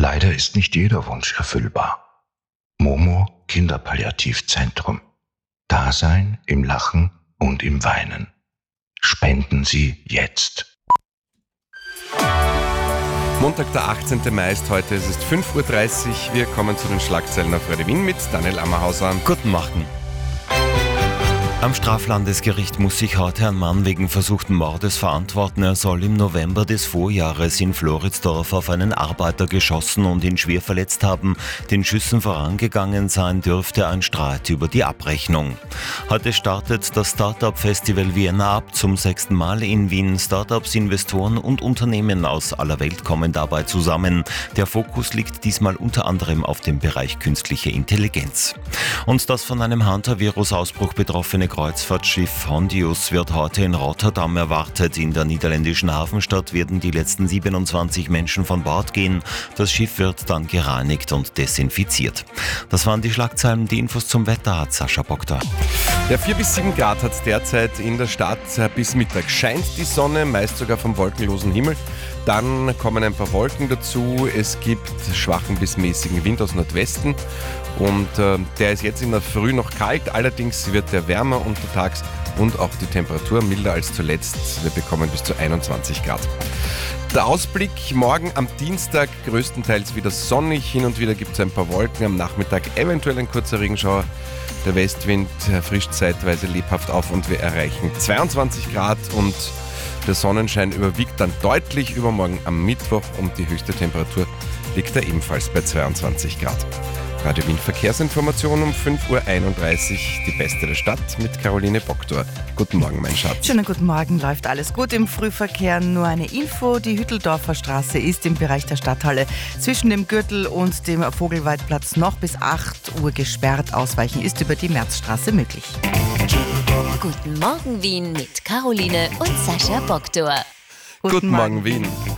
Leider ist nicht jeder Wunsch erfüllbar. Momo Kinderpalliativzentrum. Dasein im Lachen und im Weinen. Spenden Sie jetzt. Montag, der 18. Mai ist heute, es ist 5.30 Uhr. Wir kommen zu den Schlagzeilen auf Radio Wien mit Daniel Ammerhauser. Guten Morgen. Am Straflandesgericht muss sich heute ein Mann wegen versuchten Mordes verantworten. Er soll im November des Vorjahres in Floridsdorf auf einen Arbeiter geschossen und ihn schwer verletzt haben. Den Schüssen vorangegangen sein dürfte ein Streit über die Abrechnung. Heute startet das Startup-Festival Vienna ab, zum 6. Mal in Wien. Startups, Investoren und Unternehmen aus aller Welt kommen dabei zusammen. Der Fokus liegt diesmal unter anderem auf dem Bereich künstliche Intelligenz. Und das von einem Hantavirus-Ausbruch betroffene Kreuzfahrtschiff Hondius wird heute in Rotterdam erwartet. In der niederländischen Hafenstadt werden die letzten 27 Menschen von Bord gehen. Das Schiff wird dann gereinigt und desinfiziert. Das waren die Schlagzeilen. Die Infos zum Wetter hat Sascha Boktor. Ja, 4 bis 7 Grad hat es derzeit in der Stadt. Bis Mittag scheint die Sonne, meist sogar vom wolkenlosen Himmel. Dann kommen ein paar Wolken dazu. Es gibt schwachen bis mäßigen Wind aus Nordwesten. Und der ist jetzt in der Früh noch kalt. Allerdings wird der wärmer untertags und auch die Temperatur milder als zuletzt. Wir bekommen bis zu 21 Grad. Der Ausblick morgen am Dienstag größtenteils wieder sonnig. Hin und wieder gibt es ein paar Wolken. Am Nachmittag eventuell ein kurzer Regenschauer. Der Westwind frischt zeitweise lebhaft auf und wir erreichen 22 Grad und der Sonnenschein überwiegt dann deutlich übermorgen am Mittwoch und die höchste Temperatur liegt da ebenfalls bei 22 Grad. Radio Wien Verkehrsinformation um 5.31 Uhr, die Beste der Stadt mit Caroline Boktor. Guten Morgen, mein Schatz. Schönen guten Morgen, läuft alles gut im Frühverkehr. Nur eine Info, die Hütteldorfer Straße ist im Bereich der Stadthalle zwischen dem Gürtel und dem Vogelweidplatz noch bis 8 Uhr gesperrt. Ausweichen ist über die Märzstraße möglich. Guten Morgen Wien mit Caroline und Sascha Boktor. Guten Morgen, Wien.